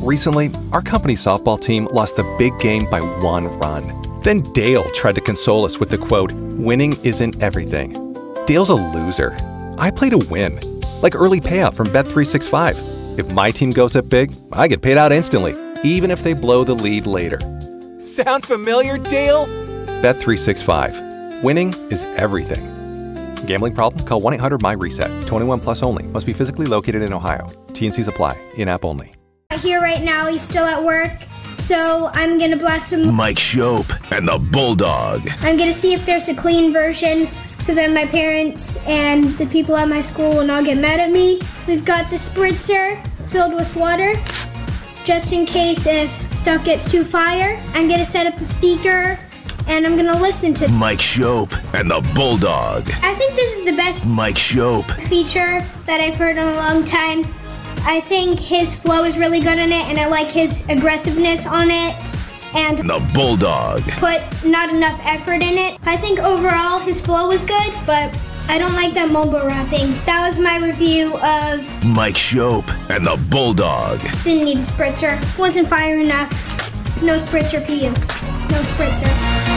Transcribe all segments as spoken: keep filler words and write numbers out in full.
Recently, our company softball team lost the big game by one run. Then Dale tried to console us with the quote, "Winning isn't everything." Dale's a loser. I play to win. Like early payout from Bet three sixty-five. If my team goes up big, I get paid out instantly, even if they blow the lead later. Sound familiar, Dale? Bet three sixty-five. Winning is everything. Gambling problem? Call one eight hundred M Y reset. twenty-one plus only. Must be physically located in Ohio. T and Cs apply. In-app only. Here right now, he's still at work, so I'm gonna blast him. Mike Shope and the Bulldog. I'm gonna see if there's a clean version so that my parents and the people at my school will not get mad at me. We've got the spritzer filled with water, just in case if stuff gets too fire. I'm gonna set up the speaker and I'm gonna listen to Mike Shope and the Bulldog. I think this is the best Mike Shope feature that I've heard in a long time. I think his flow is really good in it, and I like his aggressiveness on it, and the Bulldog. Put not enough effort in it. I think overall his flow was good, but I don't like that mumble rapping. That was my review of Mike Shope and the Bulldog. Didn't need the spritzer. Wasn't fire enough. No spritzer for you. No spritzer.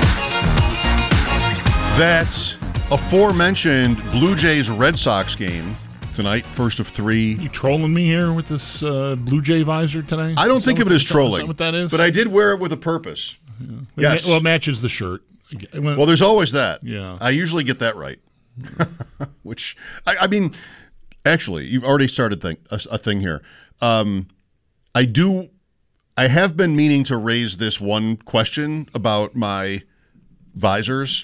That's aforementioned Blue Jays Red Sox game tonight, first of three. You trolling me here with this uh, Blue Jay visor today? I don't think of it as trolling. Is that what that is? But I did wear it with a purpose. Yeah. Yes. Well, it matches the shirt. Well, there's always that. Yeah. I usually get that right. Which, I, I mean, actually, you've already started thing, a, a thing here. Um, I do, I have been meaning to raise this one question about my visors.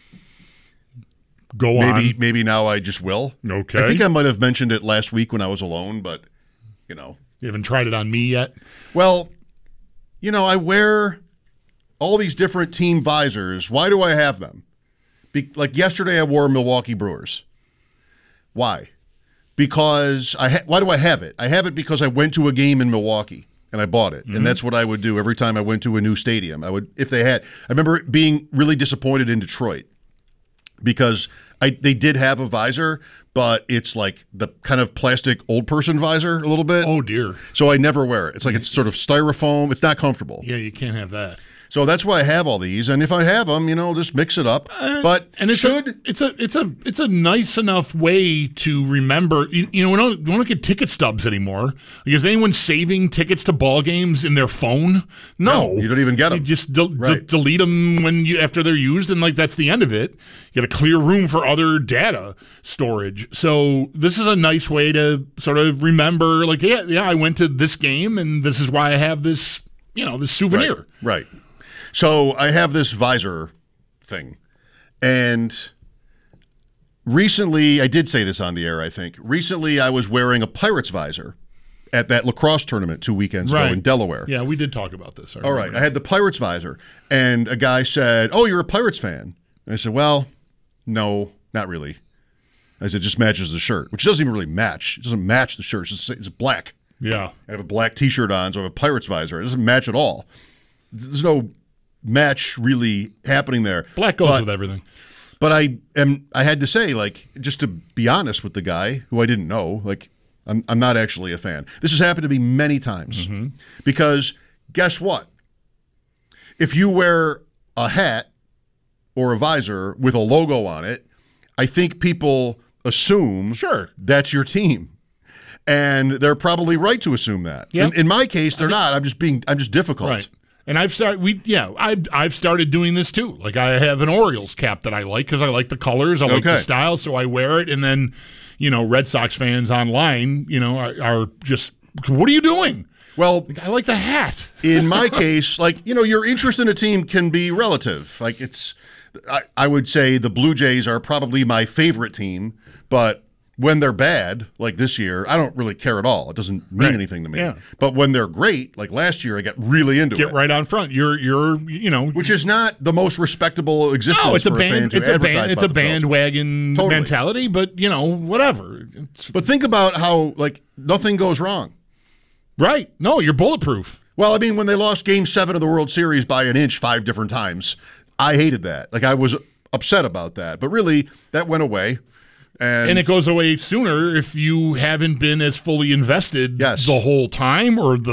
Go maybe, on. Maybe now I just will. Okay. I think I might have mentioned it last week when I was alone, but, you know. You haven't tried it on me yet? Well, you know, I wear all these different team visors. Why do I have them? Be- like yesterday I wore Milwaukee Brewers. Why? Because I ha- why do I have it? I have it because I went to a game in Milwaukee and I bought it. Mm-hmm. And that's what I would do every time I went to a new stadium. I would, if they had, I remember being really disappointed in Detroit because I they did have a visor, but it's like the kind of plastic old person visor a little bit. Oh dear. So I never wear it. It's like it's sort of styrofoam. It's not comfortable. Yeah, you can't have that. So that's why I have all these, and if I have them, you know, just mix it up. Uh, but and it's should a, it's a it's a it's a nice enough way to remember. You, you know, we don't we don't get ticket stubs anymore. Like, is anyone saving tickets to ball games in their phone? No, no you don't even get them. You just de- right. de- delete them when you after they're used, and like that's the end of it. You get a clear room for other data storage. So this is a nice way to sort of remember. Like, yeah, yeah, I went to this game, and this is why I have this. You know, this souvenir. Right. right. So I have this visor thing, and recently, I did say this on the air, I think. Recently, I was wearing a Pirates visor at that lacrosse tournament two weekends right. ago in Delaware. Yeah, we did talk about this. All right. I had the Pirates visor, and a guy said, "Oh, you're a Pirates fan." And I said, "Well, no, not really." I said, "It just matches the shirt," which doesn't even really match. It doesn't match the shirt. It's, just, it's black. Yeah. I have a black T-shirt on, so I have a Pirates visor. It doesn't match at all. There's no match really happening there. Black goes but, with everything. But I am I had to say, like, just to be honest with the guy who I didn't know, like, I'm I'm not actually a fan. This has happened to me many times. Mm-hmm. Because guess what? If you wear a hat or a visor with a logo on it, I think people assume sure. that's your team. And they're probably right to assume that. Yep. In, in my case, they're think, not. I'm just being I'm just difficult. Right. And I've started, we yeah, I've I've started doing this too. Like I have an Orioles cap that I like because I like the colors, I like okay. the style, so I wear it. And then, you know, Red Sox fans online, you know, are, are just, what are you doing? Well, like, I like the hat. In my case, like, you know, your interest in a team can be relative. Like it's, I, I would say the Blue Jays are probably my favorite team, but when they're bad, like this year, I don't really care at all. It doesn't mean right. anything to me. Yeah. But when they're great, like last year, I got really into Get it. Get right on front. You're, you're, you know, which is not the most respectable existence. No, it's a for band. A fan to it's a band. It's a themselves. bandwagon totally. mentality. But you know, whatever. It's, but think about how like nothing goes wrong. Right. No, you're bulletproof. Well, I mean, when they lost Game Seven of the World Series by an inch five different times, I hated that. Like I was upset about that. But really, that went away. And, and it goes away sooner if you haven't been as fully invested yes. the whole time or the